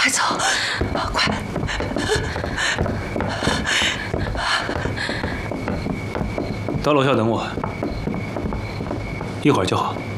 快走，快！ 到楼下等我，一会儿就好。